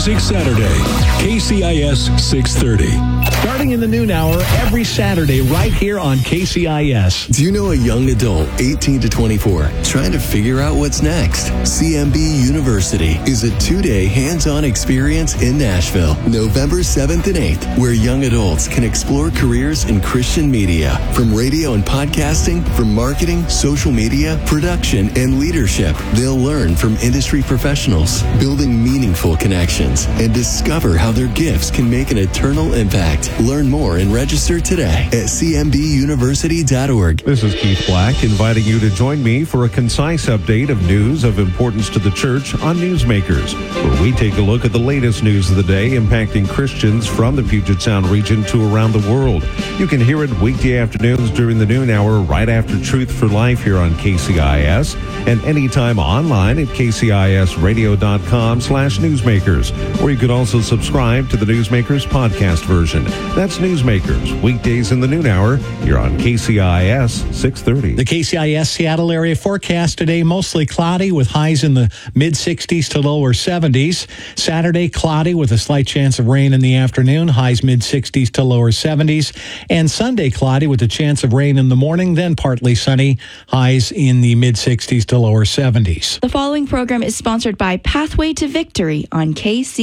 Music Saturday, KCIS 630. Starting in the noon hour every Saturday right here on KCIS. Do you know a young adult, 18 to 24, trying to figure out what's next? CMB University is a 2-day hands-on experience in Nashville, November 7th and 8th, where young adults can explore careers in Christian media, from radio and podcasting, from marketing, social media, production, and leadership. They'll learn from industry professionals, building meaningful connections, and discover how their gifts can make an eternal impact. Learn more and register today at cmbuniversity.org. This is Keith Black, inviting you to join me for a concise update of news of importance to the church on Newsmakers, where we take a look at the latest news of the day impacting Christians from the Puget Sound region to around the world. You can hear it weekday afternoons during the noon hour right after Truth for Life here on KCIS, and anytime online at kcisradio.com/newsmakers, or you could also subscribe to the Newsmakers podcast version. That's Newsmakers, weekdays in the noon hour. You're on KCIS 630. The KCIS Seattle area forecast today, mostly cloudy with highs in the mid-60s to lower 70s. Saturday, cloudy with a slight chance of rain in the afternoon, highs mid-60s to lower 70s. And Sunday, cloudy with a chance of rain in the morning, then partly sunny, highs in the mid-60s to lower 70s. The following program is sponsored by Pathway to Victory on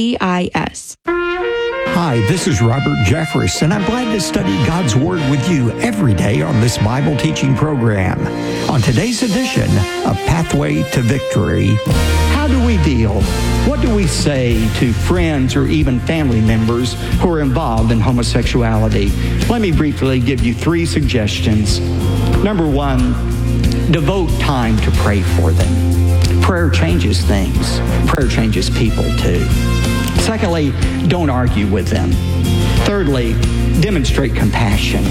KCIS. Hi, this is Robert Jeffress, and I'm glad to study God's Word with you every day on this Bible teaching program. On today's edition of Pathway to Victory, how do we deal? What do we say to friends or even family members who are involved in homosexuality? Let me briefly give you 3 suggestions. Number 1, devote time to pray for them. Prayer changes things. Prayer changes people too. Secondly, don't argue with them. Thirdly, demonstrate compassion.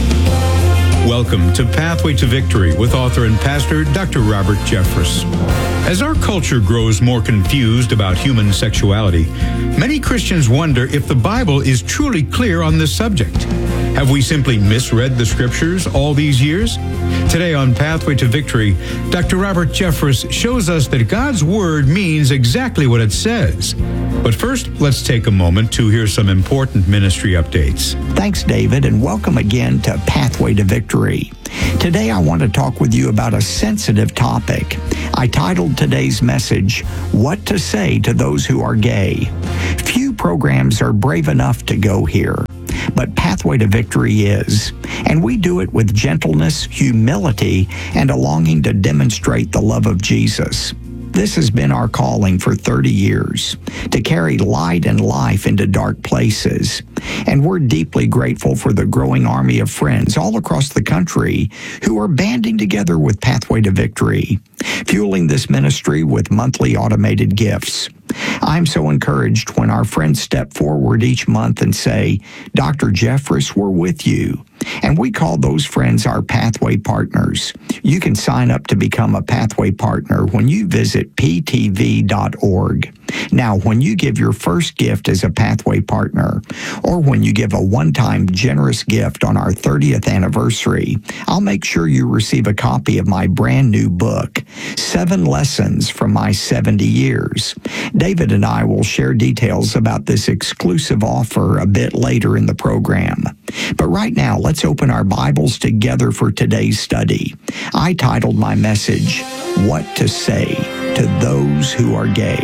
Welcome to Pathway to Victory with author and pastor Dr. Robert Jeffress. As our culture grows more confused about human sexuality, many Christians wonder if the Bible is truly clear on this subject. Have we simply misread the Scriptures all these years? Today on Pathway to Victory, Dr. Robert Jeffress shows us that God's Word means exactly what it says. But first, let's take a moment to hear some important ministry updates. Thanks, David, and welcome again to Pathway to Victory. Today, I want to talk with you about a sensitive topic. I titled today's message, What to Say to Those Who Are Gay. Few programs are brave enough to go here, but Pathway to Victory is. And we do it with gentleness, humility, and a longing to demonstrate the love of Jesus. This has been our calling for 30 years, to carry light and life into dark places. And we're deeply grateful for the growing army of friends all across the country who are banding together with Pathway to Victory, fueling this ministry with monthly automated gifts. I'm so encouraged when our friends step forward each month and say, Dr. Jeffress, we're with you. And we call those friends our Pathway Partners. You can sign up to become a Pathway Partner when you visit ptv.org. Now, when you give your first gift as a Pathway Partner, or when you give a one-time generous gift on our 30th anniversary, I'll make sure you receive a copy of my brand new book, 7 Lessons from My 70 Years. David and I will share details about this exclusive offer a bit later in the program. But right now, let's open our Bibles together for today's study. I titled my message, What to Say to Those Who Are Gay.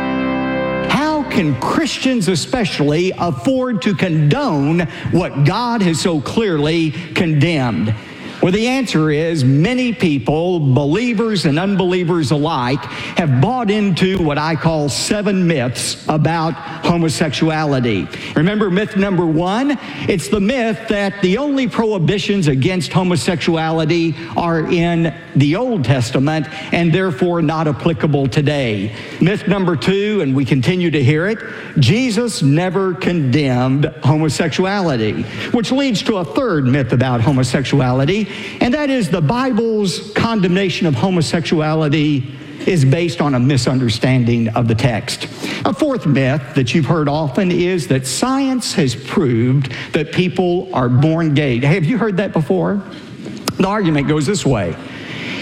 How can Christians especially afford to condone what God has so clearly condemned? Well, the answer is many people, believers and unbelievers alike, have bought into what I call 7 myths about homosexuality. Remember myth number 1? It's the myth that the only prohibitions against homosexuality are in the Old Testament and therefore not applicable today. Myth number 2, and we continue to hear it, Jesus never condemned homosexuality, which leads to a third myth about homosexuality, and that is the Bible's condemnation of homosexuality is based on a misunderstanding of the text. A fourth myth that you've heard often is that science has proved that people are born gay. Have you heard that before? The argument goes this way.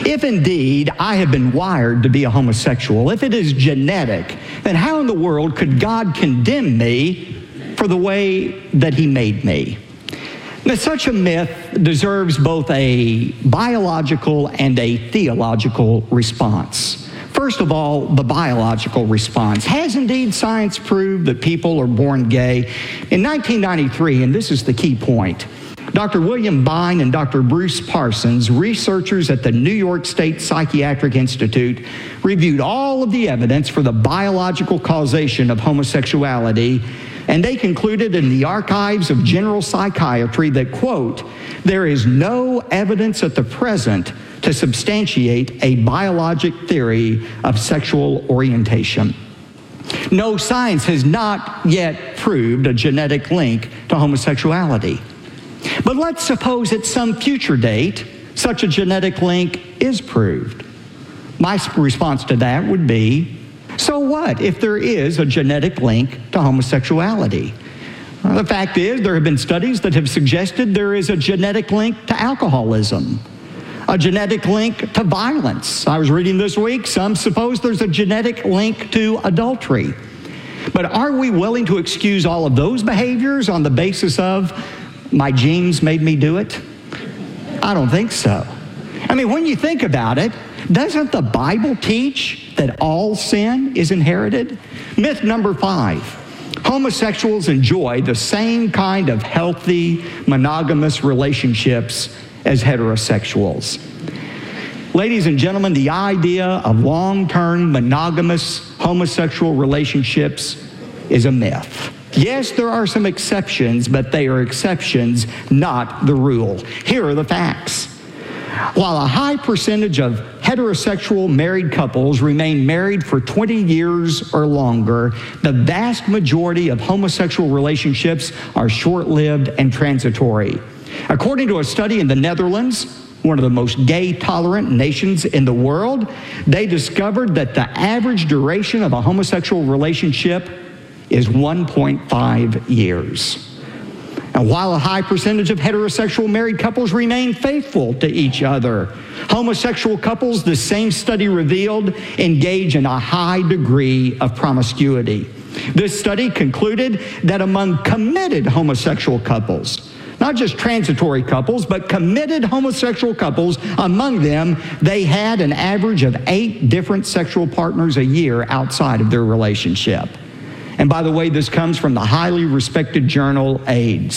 If indeed I have been wired to be a homosexual, if it is genetic, then how in the world could God condemn me for the way that he made me? Now, such a myth deserves both a biological and a theological response. First of all, the biological response. Has indeed science proved that people are born gay? In 1993, and this is the key point, Dr. William Bine and Dr. Bruce Parsons, researchers at the New York State Psychiatric Institute, reviewed all of the evidence for the biological causation of homosexuality, and they concluded in the Archives of General Psychiatry that, quote, there is no evidence at the present to substantiate a biologic theory of sexual orientation. No, science has not yet proved a genetic link to homosexuality. But let's suppose at some future date, such a genetic link is proved. My response to that would be, so what if there is a genetic link to homosexuality? The fact is, there have been studies that have suggested there is a genetic link to alcoholism, a genetic link to violence. I was reading this week, some suppose there's a genetic link to adultery. But are we willing to excuse all of those behaviors on the basis of my genes made me do it? I don't think so. I mean, when you think about it, doesn't the Bible teach that all sin is inherited? Myth number 5. Homosexuals enjoy the same kind of healthy, monogamous relationships as heterosexuals. Ladies and gentlemen, the idea of long-term monogamous homosexual relationships is a myth. Yes, there are some exceptions, but they are exceptions, not the rule. Here are the facts. While a high percentage of heterosexual married couples remain married for 20 years or longer, the vast majority of homosexual relationships are short-lived and transitory. According to a study in the Netherlands, one of the most gay-tolerant nations in the world, they discovered that the average duration of a homosexual relationship is 1.5 years. And while a high percentage of heterosexual married couples remain faithful to each other, homosexual couples, the same study revealed, engage in a high degree of promiscuity. This study concluded that among committed homosexual couples, not just transitory couples, but committed homosexual couples, among them, they had an average of 8 different sexual partners a year outside of their relationship. And by the way, this comes from the highly respected journal AIDS.